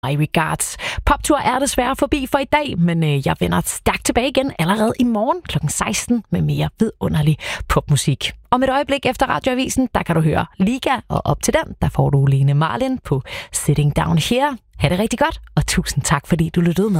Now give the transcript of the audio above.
My regards. Poptur er desværre forbi for i dag, men jeg vender stærkt tilbage igen allerede i morgen kl. 16 med mere vidunderlig popmusik. Om et øjeblik efter Radioavisen, der kan du høre Liga, og op til den, der får du Lene Marlin på Sitting Down Here. Ha' det rigtig godt, og tusind tak, fordi du lyttede med.